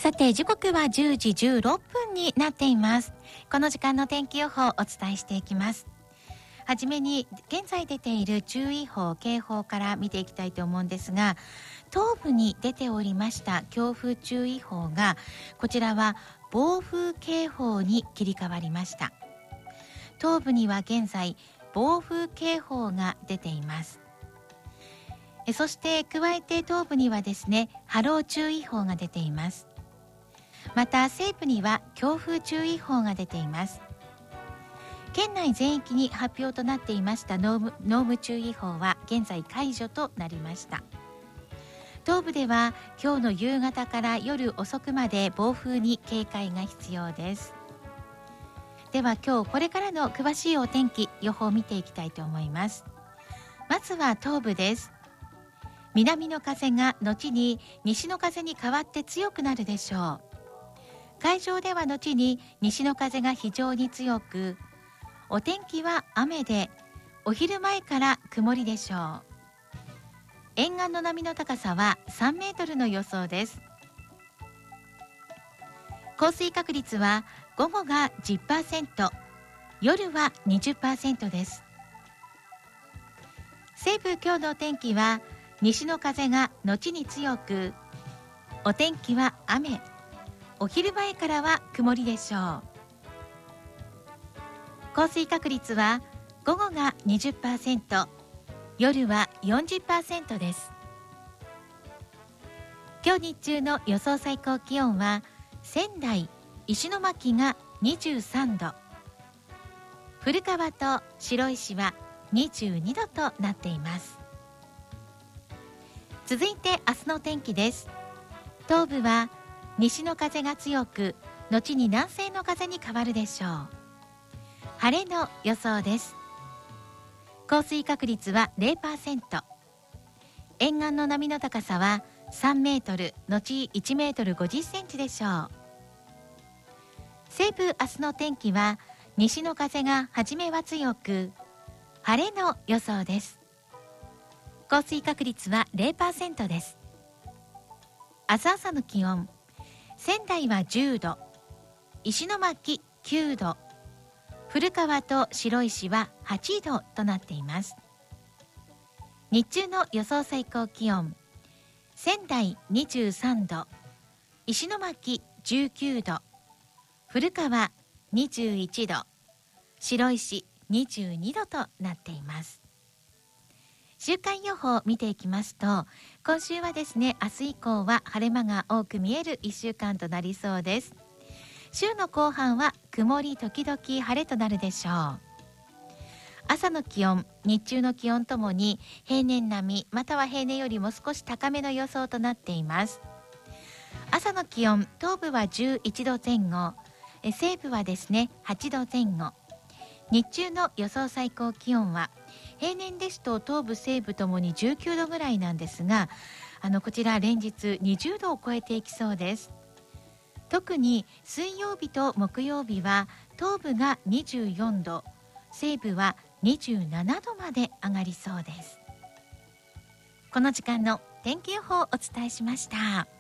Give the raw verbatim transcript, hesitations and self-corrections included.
さて時刻はじゅうじじゅうろっぷんになっています。この時間の天気予報をお伝えしていきます。はじめに現在出ている注意報警報から見ていきたいと思うんですが、東部に出ておりました強風注意報がこちらは暴風警報に切り替わりました。東部には現在暴風警報が出ています。そして加えて東部にはですね波浪注意報が出ています。また西部には強風注意報が出ています。県内全域に発表となっていました濃霧濃霧注意報は現在解除となりました。東部では今日の夕方から夜遅くまで暴風に警戒が必要です。では今日これからの詳しいお天気予報を見ていきたいと思います。まずは東部です。南の風が後に西の風に変わって強くなるでしょう。海上では後に西の風が非常に強く、お天気は雨でお昼前から曇りでしょう。沿岸の波の高さはさんメートルの予想です。降水確率は午後が じゅっパーセント、夜は にじゅっパーセント です。西部今日のお天気は西の風が後に強く、お天気は雨、お昼前からは曇りでしょう。降水確率は午後が にじゅっパーセント、夜は よんじゅっパーセント です。今日日中の予想最高気温は仙台、石巻がにじゅうさんど、古川と白石はにじゅうにどとなっています。続いて明日の天気です。東部は西の風が強く、後に南西の風に変わるでしょう。晴れの予想です。降水確率は ゼロパーセント。沿岸の波の高さはさんメートル、後いちメートルごじゅっセンチでしょう。西部明日の天気は西の風が初めは強く、晴れの予想です。降水確率は ゼロパーセント です。明日朝の気温、仙台はじゅうど、石巻きゅうど、古川と白石ははちどとなっています。日中の予想最高気温、仙台にじゅうさんど、石巻じゅうきゅうど、古川にじゅういちど、白石にじゅうにどとなっています。週間予報を見ていきますと、今週はですね、明日以降は晴れ間が多く見えるいっしゅうかんとなりそうです。週の後半は曇り時々晴れとなるでしょう。朝の気温、日中の気温ともに平年並みまたは平年よりも少し高めの予想となっています。朝の気温、東部はじゅういちどぜん後、え西部はですねはちどぜん後。日中の予想最高気温は平年ですと東部西部ともにじゅうきゅうどぐらいなんですが、あのこちら連日にじゅうどを超えていきそうです。特に水曜日と木曜日は東部がにじゅうよんど、西部はにじゅうななどまで上がりそうです。この時間の天気予報をお伝えしました。